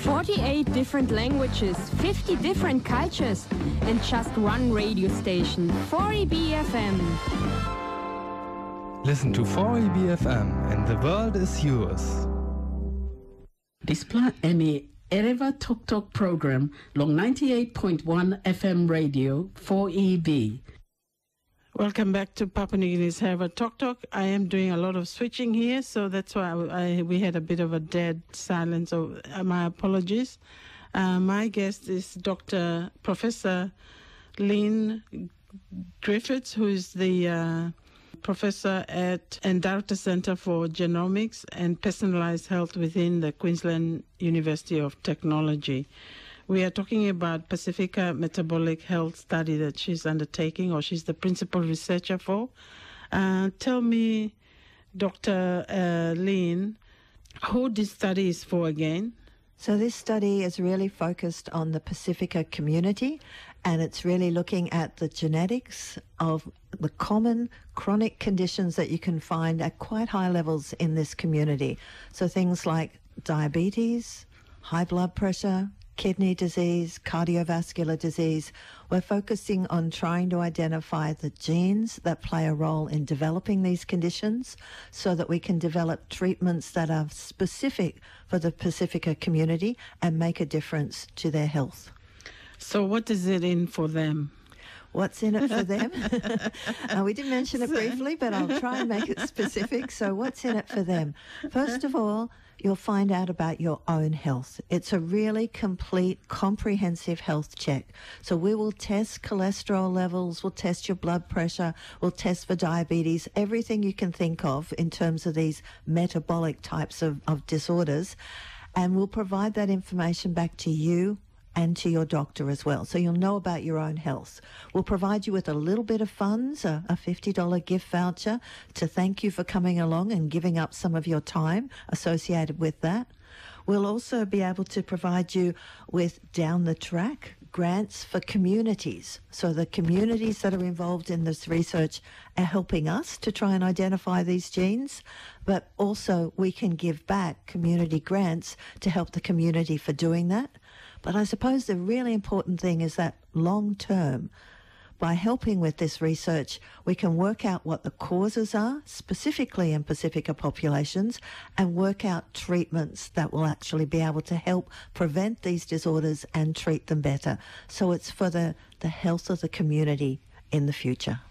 48 different languages, 50 different cultures, and just one radio station, 4EB-FM. Listen to 4EB-FM and the world is yours. Displa Emi Ereva Tok Tok program long 98.1 FM radio 4EB. Welcome back to Papua New Guinea's Ereva Tok Tok. I am doing a lot of switching here, so that's why we had a bit of a dead silence. So my apologies. My guest is Professor Lynn Griffiths, who is the professor at Endarta Centre for Genomics and Personalised Health within the Queensland University of Technology. We are talking about Pacifica Metabolic Health Study that she's undertaking, or she's the principal researcher for. Tell me, Dr. Lynn, who this study is for again? So this study is really focused on the Pacifica community, and it's really looking at the genetics of the common chronic conditions that you can find at quite high levels in this community. So things like diabetes, high blood pressure, kidney disease, cardiovascular disease. We're focusing on trying to identify the genes that play a role in developing these conditions so that we can develop treatments that are specific for the Pacifica community and make a difference to their health. So what is it in for them? What's in it for them? We did mention it briefly, but I'll try and make it specific. So what's in it for them? First of all, you'll find out about your own health. It's a really complete, comprehensive health check. So we will test cholesterol levels, we'll test your blood pressure, we'll test for diabetes, everything you can think of in terms of these metabolic types of disorders. And we'll provide that information back to you and to your doctor as well. So you'll know about your own health. We'll provide you with a little bit of funds, a $50 gift voucher to thank you for coming along and giving up some of your time associated with that. We'll also be able to provide you with down the track grants for communities. So the communities that are involved in this research are helping us to try and identify these genes, but also we can give back community grants to help the community for doing that. But I suppose the really important thing is that long term, by helping with this research, we can work out what the causes are, specifically in Pacifica populations, and work out treatments that will actually be able to help prevent these disorders and treat them better. So it's for the health of the community in the future.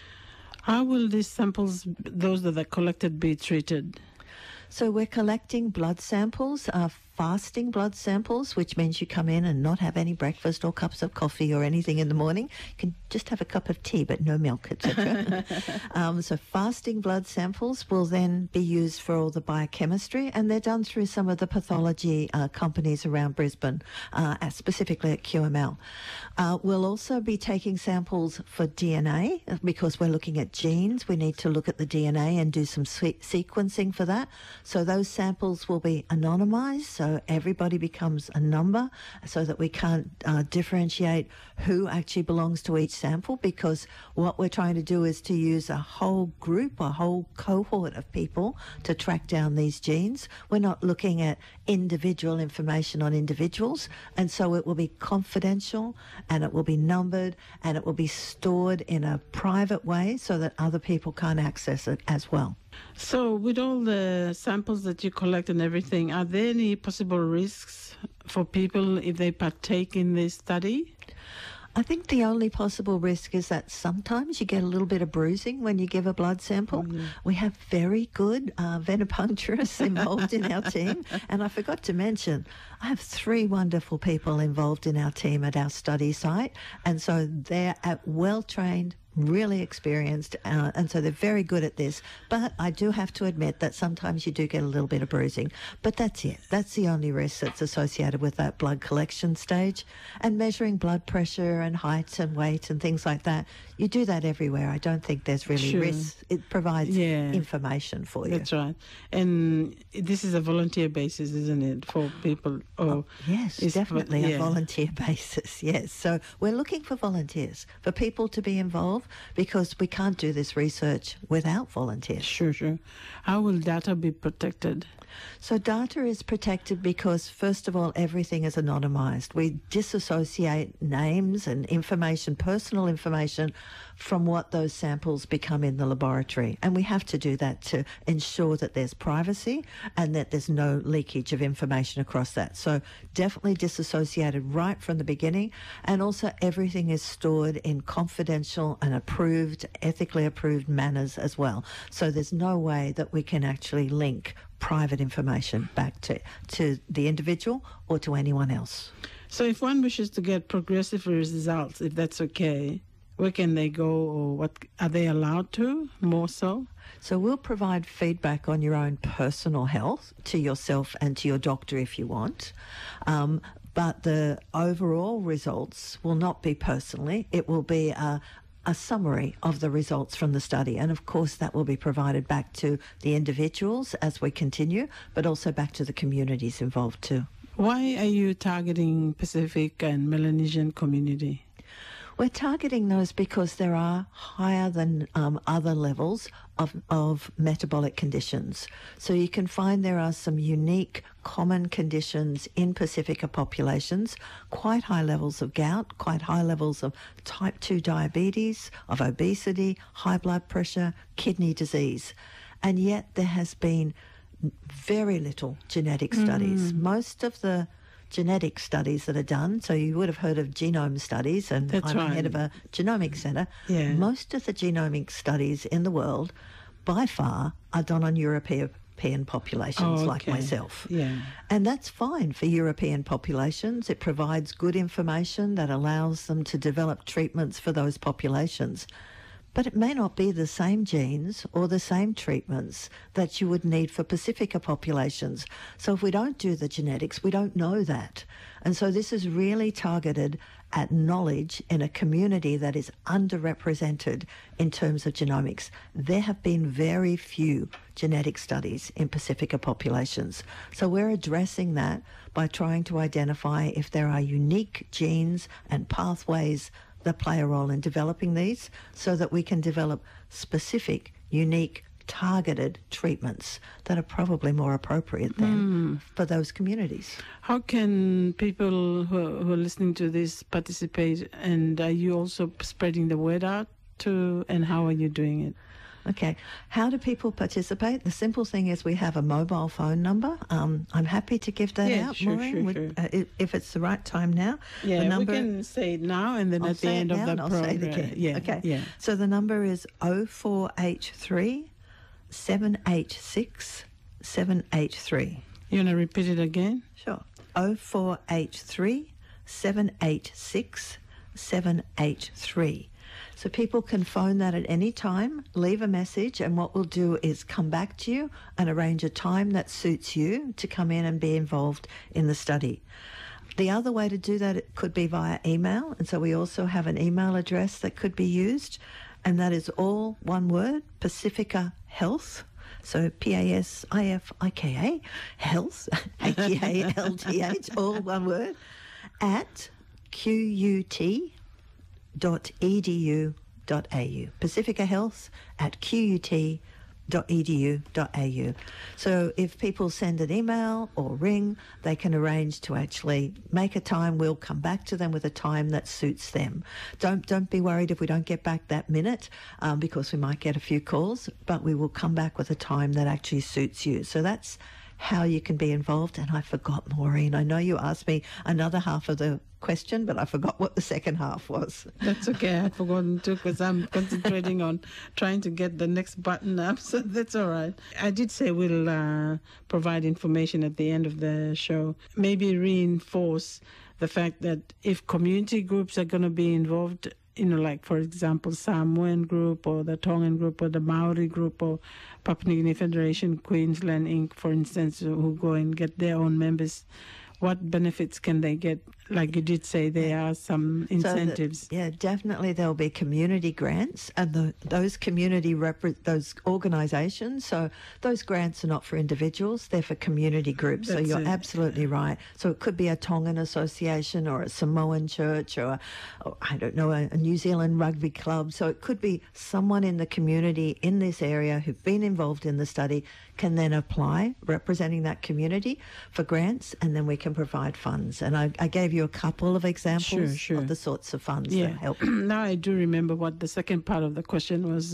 How will these samples, those that are collected, be treated? So we're collecting blood samples, fasting blood samples, which means you come in and not have any breakfast or cups of coffee or anything in the morning. You can just have a cup of tea, but no milk, etc. So fasting blood samples will then be used for all the biochemistry, and they're done through some of the pathology companies around Brisbane, specifically at QML. We'll also be taking samples for DNA because we're looking at genes. We need to look at the DNA and do some sequencing for that. So those samples will be anonymized, so everybody becomes a number so that we can't differentiate who actually belongs to each sample, because what we're trying to do is to use a whole group, a whole cohort of people to track down these genes. We're not looking at individual information on individuals, and so it will be confidential and it will be numbered and it will be stored in a private way so that other people can't access it as well. So with all the samples that you collect and everything, are there any possible risks for people if they partake in this study? I think the only possible risk is that sometimes you get a little bit of bruising when you give a blood sample. We have very good venipuncturists involved in our team. And I forgot to mention, I have 3 wonderful people involved in our team at our study site. And so they're well-trained, really experienced, and so they're very good at this. But I do have to admit that sometimes you do get a little bit of bruising. But that's it. That's the only risk that's associated with that blood collection stage. And measuring blood pressure and height and weight and things like that, you do that everywhere. I don't think there's really risks. It provides information for you. That's right. And this is a volunteer basis, isn't it, for people? Yes, definitely a volunteer basis, yes. So we're looking for volunteers, for people to be involved. involved because we can't do this research without volunteers. Sure. How will data be protected? So data is protected because, first of all, everything is anonymised. We disassociate names and information, personal information, from what those samples become in the laboratory. And we have to do that to ensure that there's privacy and that there's no leakage of information across that. So definitely disassociated right from the beginning. And also everything is stored in confidential and approved, ethically approved manners as well. So there's no way that we can actually link private information back to the individual or to anyone else. So if one wishes to get progressive results, if that's okay, where can they go, or what are they allowed to, more so? So we'll provide feedback on your own personal health to yourself and to your doctor if you want. But the overall results will not be personally. It will be a summary of the results from the study. And of course, that will be provided back to the individuals as we continue, but also back to the communities involved too. Why are you targeting Pacific and Melanesian community? We're targeting those because there are higher than other levels of metabolic conditions. So you can find there are some unique common conditions in Pacifica populations, quite high levels of gout, quite high levels of type 2 diabetes, of obesity, high blood pressure, kidney disease. And yet there has been very little genetic studies. Most of the genetic studies that are done, so you would have heard of genome studies, and That's I'm right. head of a genomic centre. Yeah. Most of the genomic studies in the world, by far, are done on European populations like okay. myself. Yeah. And that's fine for European populations. It provides good information that allows them to develop treatments for those populations. But it may not be the same genes or the same treatments that you would need for Pacifica populations. So if we don't do the genetics, we don't know that. And so this is really targeted at knowledge in a community that is underrepresented in terms of genomics. There have been very few genetic studies in Pacifica populations. So we're addressing that by trying to identify if there are unique genes and pathways that play a role in developing these so that we can develop specific, unique, targeted treatments that are probably more appropriate then for those communities. How can people who are listening to this participate, and are you also spreading the word out to, and how are you doing it? Okay. How do people participate? The simple thing is we have a mobile phone number. I'm happy to give that out, sure, Maureen, sure. If it's the right time now. Yeah, the number, we can say it now and then I'll at the say end it of now the and I'll program. say it again. Yeah, okay. Yeah. So the number is 0483 786 783. You want to repeat it again? Sure. 0483 786 783. So people can phone that at any time, leave a message, and what we'll do is come back to you and arrange a time that suits you to come in and be involved in the study. The other way to do that, it could be via email, and so we also have an email address that could be used, and that is all one word, Pacifica Health. So Pasifika, health, HEALTH, all one word, at qut.edu.au. Pacifica Health at qut.edu.au. So if people send an email or ring, they can arrange to actually make a time. We'll come back to them with a time that suits them. Don't be worried if we don't get back that minute, because we might get a few calls, but we will come back with a time that actually suits you. So that's how you can be involved. And I forgot, Maureen, I know you asked me another half of the question, but I forgot what the second half was. That's okay. I'd forgotten too, because I'm concentrating on trying to get the next button up, so that's all right. I did say we'll provide information at the end of the show. Maybe reinforce the fact that if community groups are going to be involved, like, for example, Samoan group or the Tongan group or the Maori group or Papua New Guinea Federation, Queensland Inc., for instance, who go and get their own members, what benefits can they get? Like you did say, there are some incentives. Definitely there'll be community grants, and those community those organisations. So those grants are not for individuals; they're for community groups. So you're absolutely right. So it could be a Tongan association or a Samoan church or I don't know, a New Zealand rugby club. So it could be someone in the community in this area who've been involved in the study can then apply, representing that community, for grants, and then we can provide funds. And I gave you a couple of examples of the sorts of funds that help. Now I do remember what the second part of the question was.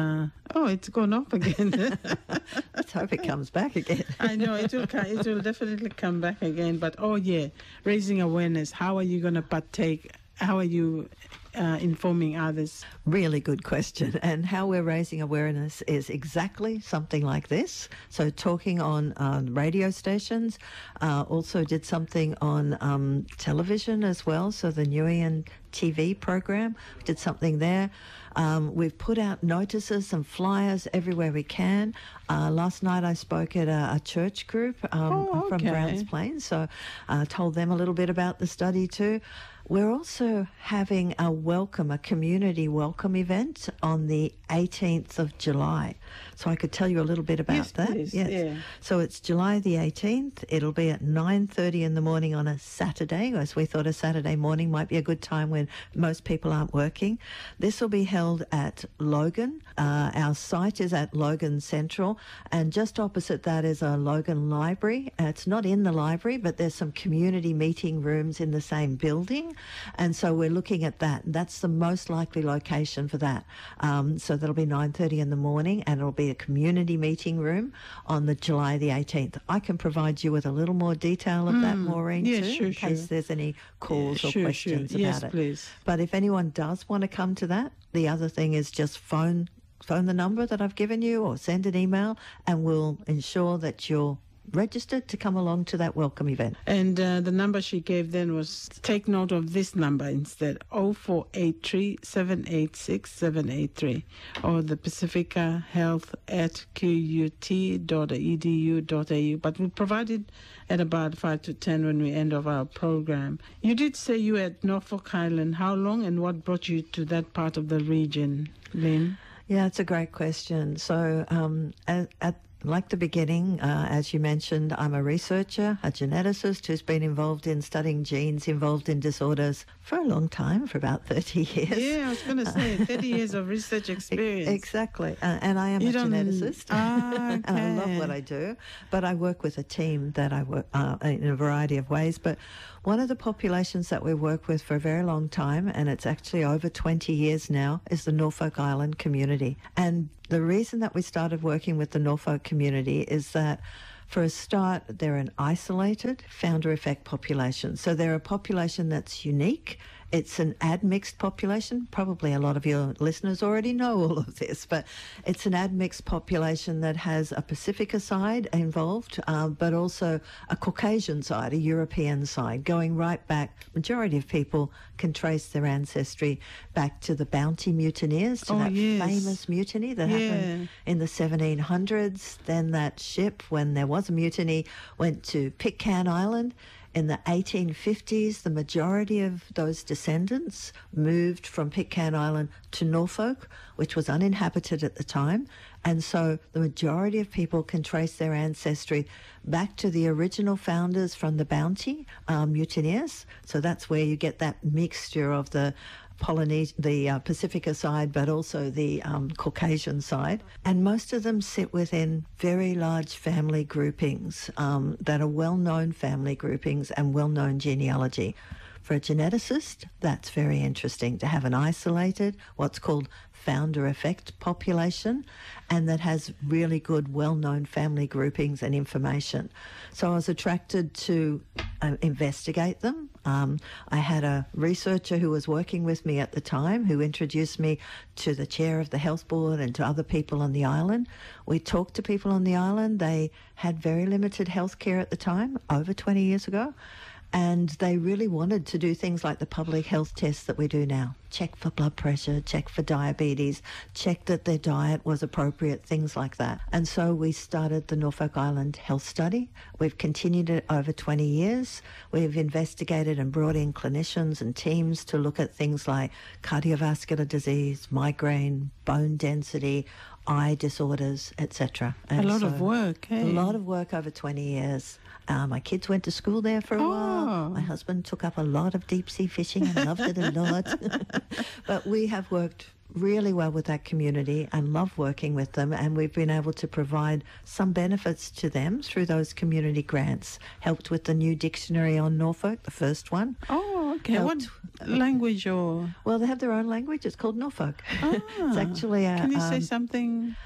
It's gone off again. Let's hope it comes back again. I know, it will definitely come back again. But, raising awareness. How are you going to partake? How are you informing others? Really good question. And how we're raising awareness is exactly something like this. So talking on radio stations, also did something on television as well. So the Nguyen TV program, did something there. We've put out notices and flyers everywhere we can. Last night I spoke at a church group from Browns Plains, so told them a little bit about the study too. We're also having a community welcome event on the 18th of July. So I could tell you a little bit about that. Please. Yes, yeah. So it's July the 18th. It'll be at 9:30 in the morning on a Saturday, as we thought a Saturday morning might be a good time when most people aren't working. This will be held at Logan. Our site is at Logan Central, and just opposite that is a Logan Library. It's not in the library, but there's some community meeting rooms in the same building. And so we're looking at that. That's the most likely location for that. So that'll be 9:30 in the morning, and it'll be a community meeting room on the July the 18th. I can provide you with a little more detail of that, Maureen, in case there's any calls or questions about it. Please. But if anyone does want to come to that, the other thing is just phone the number that I've given you or send an email, and we'll ensure that you're registered to come along to that welcome event. And the number she gave then was, take note of this number instead, 0483 786 783, or the Pacifica Health at qut.edu.au. But we'll provide it at about 5 to 10 when we end of our program. You did say you were at Norfolk Island. How long and what brought you to that part of the region, Lynn? Yeah, it's a great question. So like the beginning, as you mentioned, I'm a researcher, a geneticist who's been involved in studying genes involved in disorders for a long time, for about 30 years. Yeah, I was going to say 30 years of research experience. Exactly. And I am a geneticist. Okay. And I love what I do. But I work with a team that I work in a variety of ways. But one of the populations that we work with for a very long time, and it's actually over 20 years now, is the Norfolk Island community. And the reason that we started working with the Norfolk community is that, for a start, they're an isolated founder effect population. So they're a population that's unique. It's an admixed population. Probably a lot of your listeners already know all of this, but it's an admixed population that has a Pacifica side involved, but also a Caucasian side, a European side, going right back. Majority of people can trace their ancestry back to the Bounty mutineers, to that famous mutiny that happened in the 1700s. Then that ship, when there was a mutiny, went to Pitcairn Island. In the 1850s, the majority of those descendants moved from Pitcairn Island to Norfolk, which was uninhabited at the time. And so the majority of people can trace their ancestry back to the original founders from the Bounty mutineers. So that's where you get that mixture of the Pacifica side, but also the Caucasian side. And most of them sit within very large family groupings that are well-known family groupings and well-known genealogy. For a geneticist, that's very interesting to have an isolated, what's called founder effect population, and that has really good, well-known family groupings and information. So I was attracted to investigate them. I had a researcher who was working with me at the time who introduced me to the chair of the health board and to other people on the island. We talked to people on the island. They had very limited health care at the time, over 20 years ago. And they really wanted to do things like the public health tests that we do now. Check for blood pressure, check for diabetes, check that their diet was appropriate, things like that. And so we started the Norfolk Island Health Study. We've continued it over 20 years. We've investigated and brought in clinicians and teams to look at things like cardiovascular disease, migraine, bone density, eye disorders, etc. A lot of work, A lot of work over 20 years. My kids went to school there for a while. My husband took up a lot of deep-sea fishing and loved it a lot. But we have worked really well with that community and love working with them, and we've been able to provide some benefits to them through those community grants. Helped with the new dictionary on Norfolk, the first one. Oh, okay. What language or...? Well, they have their own language. It's called Norfolk. It's actually a... Can you say something...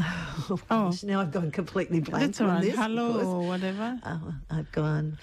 Now I've gone completely blank. That's all on right. this. Hello or whatever. I've gone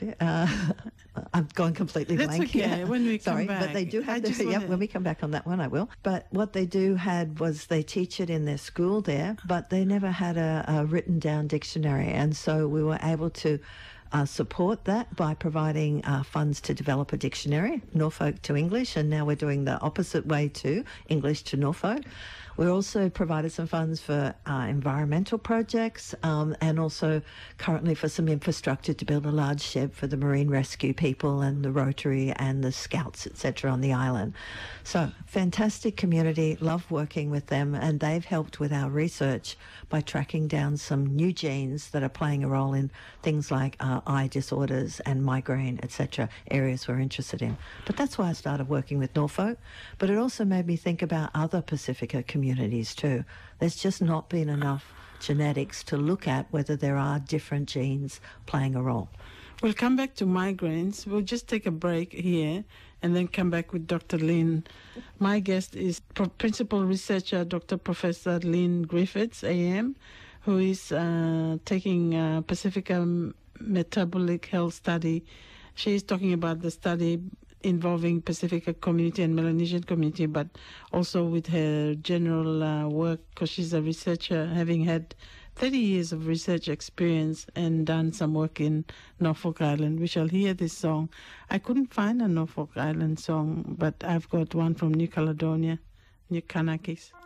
completely That's blank. okay. Yeah. When we Sorry, come back, but they do have when we come back on that one, I will. But what they do had was they teach it in their school there, but they never had a written down dictionary, and so we were able to support that by providing funds to develop a dictionary, Norfolk to English, and now we're doing the opposite way too, English to Norfolk. We also provided some funds for environmental projects and also currently for some infrastructure to build a large shed for the marine rescue people and the Rotary and the Scouts, etc. on the island. So fantastic community, love working with them, and they've helped with our research by tracking down some new genes that are playing a role in things like eye disorders and migraine, etc., areas we're interested in. But that's why I started working with Norfolk. But it also made me think about other Pacifica communities too. There's just not been enough genetics to look at whether there are different genes playing a role. We'll come back to migraines. We'll just take a break here and then come back with Dr. Lynn. My guest is Principal Researcher Dr. Professor Lynn Griffiths, AM, who is taking Pacifica Metabolic Health Study. She is talking about the study involving Pacifica community and Melanesian community, but also with her general work, because she's a researcher, having had 30 years of research experience and done some work in Norfolk Island. We shall hear this song. I couldn't find a Norfolk Island song, but I've got one from New Caledonia, New Kanakis.